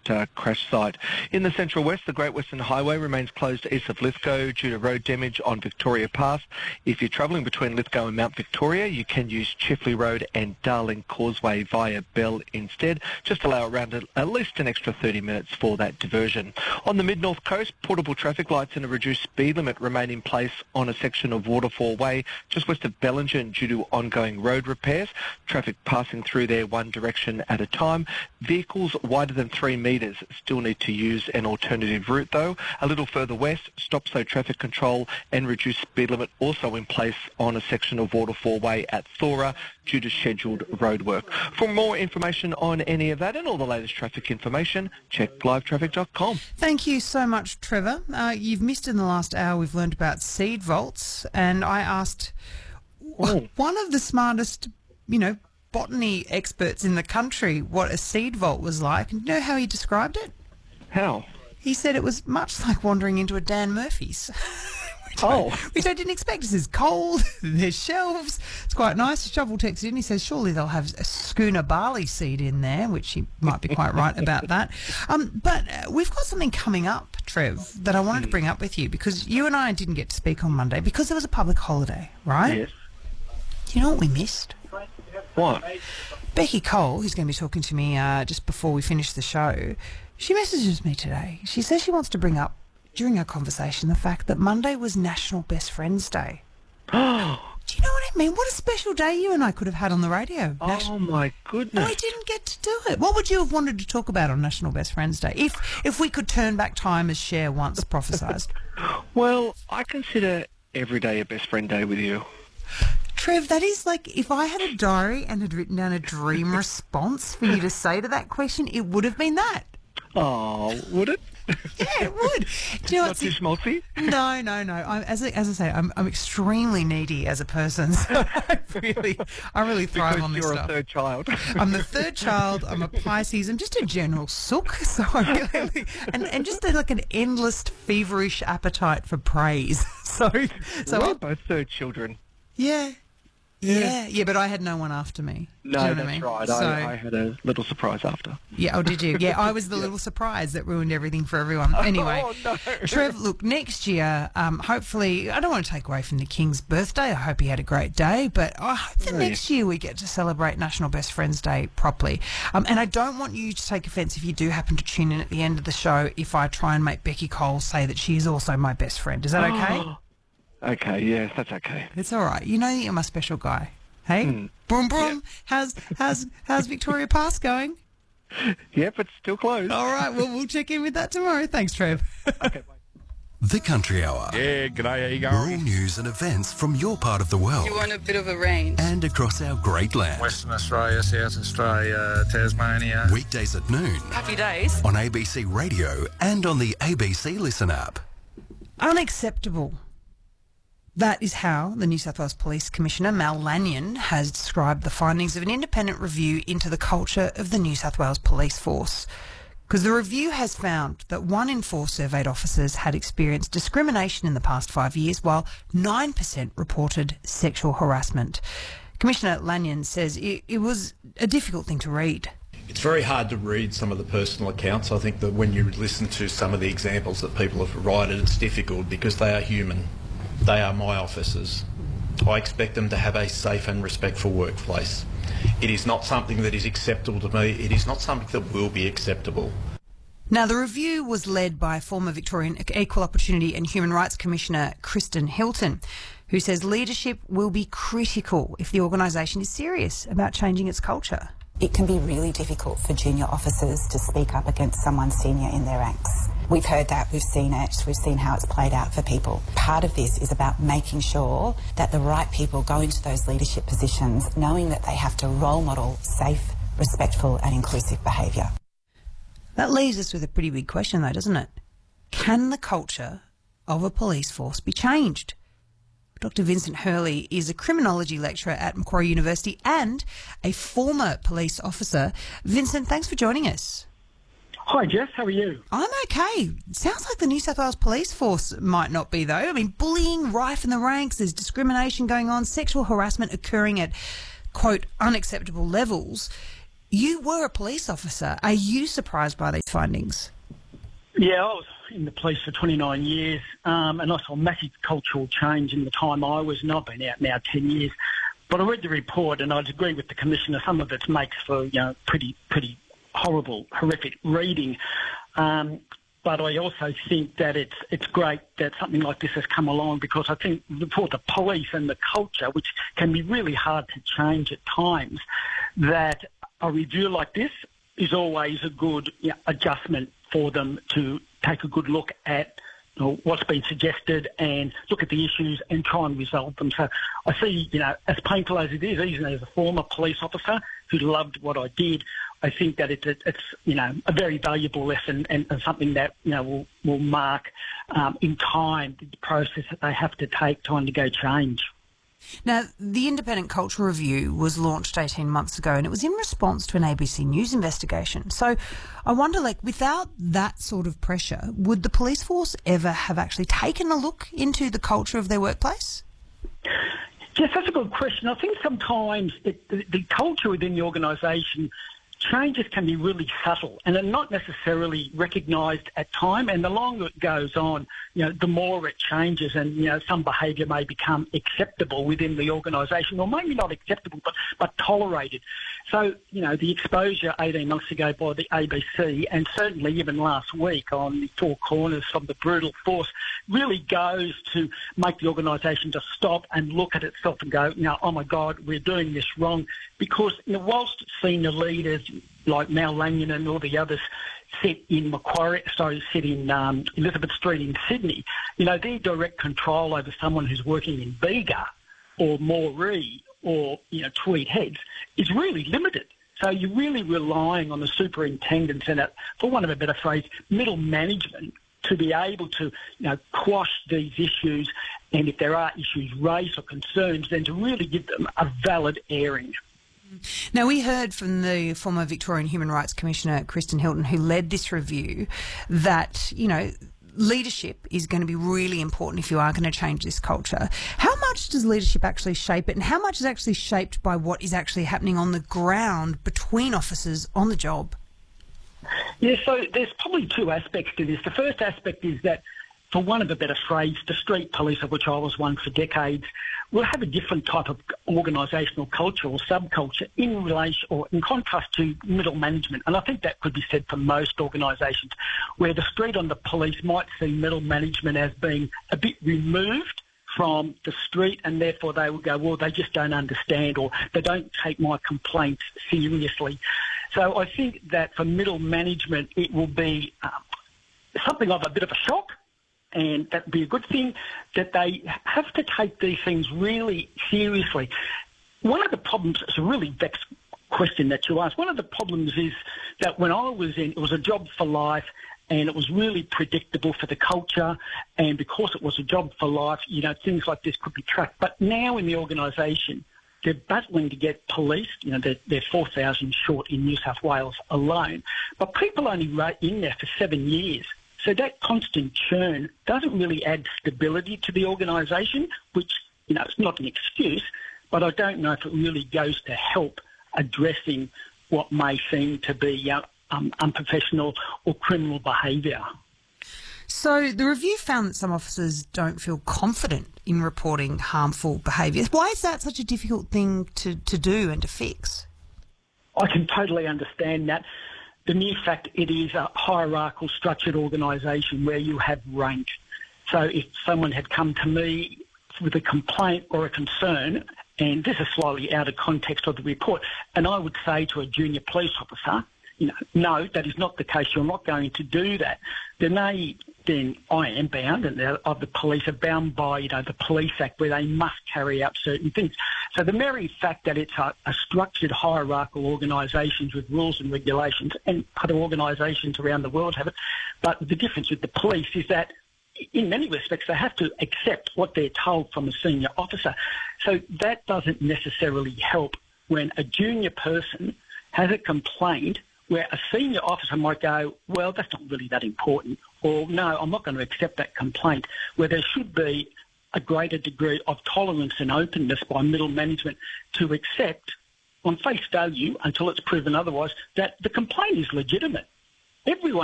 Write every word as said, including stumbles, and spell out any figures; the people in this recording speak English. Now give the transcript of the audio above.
uh, crash site. In the Central West, the Great Western Highway remains closed east of Lithgow due to road damage on Victoria Pass. If you're travelling between Lithgow and Mount Victoria, you can use Chifley Road and Darling Causeway via Bell instead. Just allow around at least an extra thirty minutes for that diversion. On the mid-north coast, portable traffic lights and a reduced speed limit remain in place on a section of Waterfall Way just west of Bellingen due to ongoing road repairs. Traffic passing through there one direction at a time. Vehicles wider than three metres still need to use an alternative route though. A little further west, stop-so traffic control and reduced speed limit also in place on a section of Waterfall Way at Thora due to scheduled roadwork. For more information on any of that and all the latest traffic information, check live traffic dot com. Thank you so much, Trevor. Uh, you've missed in the last hour, we've learned about seed vaults, and I asked Oh. one of the smartest, you know, botany experts in the country what a seed vault was like. And do you know how he described it? How? He said it was much like wandering into a Dan Murphy's. which Oh. I, which I didn't expect. This is cold, there's shelves, it's quite nice. Shovel texted in, he says surely they'll have a schooner barley seed in there, which he might be quite right about that. Um, but uh, we've got something coming up, Trev, that I wanted to bring up with you, because you and I didn't get to speak on Monday because there was a public holiday, right? Yes. Do you know what we missed? What? Becky Cole, who's going to be talking to me uh, just before we finish the show, she messages me today. She says she wants to bring up, during our conversation, the fact that Monday was National Best Friends Day. Do you know what I mean? What a special day you and I could have had on the radio. Oh, my goodness. We didn't get to do it. What would you have wanted to talk about on National Best Friends Day if if we could turn back time as Cher once prophesied? Well, I consider every day a best friend day with you. Trev, that is like if I had a diary and had written down a dream response for you to say to that question, it would have been that. Oh, would it? Yeah, it would. Do you know Not too schmaltzy? No, no, no. I'm, as I, as I say, I'm I'm extremely needy as a person. So I really, I really thrive Because on this you're stuff. a third child. I'm the third child. I'm a Pisces. I'm just a general sook. So I really, and and just a, like an endless feverish appetite for praise. So so We're I, both third children. yeah. Yeah, yeah, but I had no one after me. No, Do you know that's what I mean? right. So, I, I had a little surprise after. yeah, oh, did you? Yeah, I was the little surprise that ruined everything for everyone. Anyway, Oh, no. Trev, look, next year, um, hopefully, I don't want to take away from the King's birthday. I hope he had a great day, but I hope that Oh, next year we get to celebrate National Best Friends Day properly. Um, and I don't want you to take offence if you do happen to tune in at the end of the show if I try and make Becky Cole say that she is also my best friend. Is that okay? Okay, yes, that's okay. It's all right. You know that you're my special guy. Hey, Mm. broom broom. How's how's how's Victoria Pass going? Yep, it's still closed. All right. Well, we'll check in with that tomorrow. Thanks, Trev. Okay, bye. The Country Hour. Yeah, g'day, how you Rural going? news and events from your part of the world You want a bit of a range? and across our great land. Western Australia, South Australia, Tasmania. Weekdays at noon Happy days. on A B C Radio and on the A B C Listen app. Unacceptable. That is how the New South Wales Police Commissioner, Mal Lanyon, has described the findings of an independent review into the culture of the New South Wales Police Force. Because the review has found that one in four surveyed officers had experienced discrimination in the past five years, while nine percent reported sexual harassment. Commissioner Lanyon says it, it was a difficult thing to read. It's very hard to read some of the personal accounts. I think that when you listen to some of the examples that people have provided, it's difficult because they are human. They are my officers. I expect them to have a safe and respectful workplace. It is not something that is acceptable to me. It is not something that will be acceptable. Now, the review was led by former Victorian Equal Opportunity and Human Rights Commissioner Kristen Hilton, who says leadership will be critical if the organisation is serious about changing its culture. It can be really difficult for junior officers to speak up against someone senior in their ranks. We've heard that, we've seen it, we've seen how it's played out for people. Part of this is about making sure that the right people go into those leadership positions knowing that they have to role model safe, respectful and inclusive behaviour. That leaves us with a pretty big question though, doesn't it? Can the culture of a police force be changed? Doctor Vincent Hurley is a criminology lecturer at Macquarie University and a former police officer. Vincent, thanks for joining us. Hi, Jess. How are you? I'm okay. Sounds like the New South Wales Police Force might not be, though. I mean, bullying rife in the ranks, there's discrimination going on, sexual harassment occurring at, quote, unacceptable levels. You were a police officer. Are you surprised by these findings? Yeah, I was in the police for twenty-nine years, um, and I saw massive cultural change in the time I was, and I've been out now ten years. But I read the report, and I'd agree with the Commissioner. Some of it makes for, you know, pretty, pretty horrible, horrific reading. Um, but I also think that it's it's great that something like this has come along, because I think for the police and the culture, which can be really hard to change at times, that a review like this is always a good, you know, adjustment for them to take a good look at, you know, what's been suggested and look at the issues and try and resolve them. So I see, you know, as painful as it is, even as a former police officer who loved what I did, I think that it, it, it's, you know, a very valuable lesson and, and something that, you know, will, will mark um, in time the process that they have to take to undergo change. Now, the Independent Culture Review was launched eighteen months ago, and it was in response to an A B C News investigation. So I wonder, like, without that sort of pressure, would the police force ever have actually taken a look into the culture of their workplace? Yes, that's a good question. I think sometimes it, the, the culture within the organisation, changes can be really subtle and are not necessarily recognised at time, and the longer it goes on, you know, the more it changes, and, you know, some behaviour may become acceptable within the organisation, or maybe not acceptable, but, but tolerated. So, you know, the exposure eighteen months ago by the A B C, and certainly even last week on the Four Corners from the brutal force, really goes to make the organisation just stop and look at itself and go, you know, oh my God, we're doing this wrong. Because, you know, whilst senior leaders like Mal Lanyon and all the others sit in Macquarie, sorry, sit in um, Elizabeth Street in Sydney, you know, their direct control over someone who's working in Bega or Moree or, you know, Tweed Heads is really limited. So you're really relying on the superintendents and, uh, for want of a better phrase, middle management to be able to, you know, quash these issues, and if there are issues raised or concerns, then to really give them a valid airing. Now, we heard from the former Victorian Human Rights Commissioner, Kristen Hilton, who led this review, that, you know, leadership is going to be really important if you are going to change this culture. How much does leadership actually shape it, and how much is actually shaped by what is actually happening on the ground between officers on the job? Yeah, so there's probably two aspects to this. The first aspect is that, for want of a better phrase, the street police, of which I was one for decades, will have a different type of organisational culture or subculture in relation or in contrast to middle management. And I think that could be said for most organisations, where the street on the police might see middle management as being a bit removed from the street, and therefore they will go, well, they just don't understand, or they don't take my complaints seriously. So I think that for middle management, it will be um, something of a bit of a shock, and that would be a good thing, that they have to take these things really seriously. One of the problems, it's a really vexed question that you asked, one of the problems is that when I was in, it was a job for life, and it was really predictable for the culture, and because it was a job for life, you know, things like this could be tracked. But now in the organisation, they're battling to get policed. You know, they're, they're four thousand short in New South Wales alone. But people only rate in there for seven years. So that constant churn doesn't really add stability to the organisation, which, you know, it's not an excuse, but I don't know if it really goes to help addressing what may seem to be uh, um, unprofessional or criminal behaviour. So the review found that some officers don't feel confident in reporting harmful behaviour. Why is that such a difficult thing to, to do and to fix? I can totally understand that. The mere fact it is a hierarchical structured organisation where you have rank. So if someone had come to me with a complaint or a concern, and this is slightly out of context of the report, and I would say to a junior police officer, you know, no, that is not the case, you're not going to do that, then they, then I am bound, and the, of the police are bound by, you know, the Police Act, where they must carry out certain things. So the very fact that it's a, a structured hierarchical organisations with rules and regulations, and other organisations around the world have it, but the difference with the police is that in many respects they have to accept what they're told from a senior officer. So that doesn't necessarily help when a junior person has a complaint where a senior officer might go, well, that's not really that important, or no, I'm not going to accept that complaint, where there should be a greater degree of tolerance and openness by middle management to accept on face value, until it's proven otherwise, that the complaint is legitimate. Everyone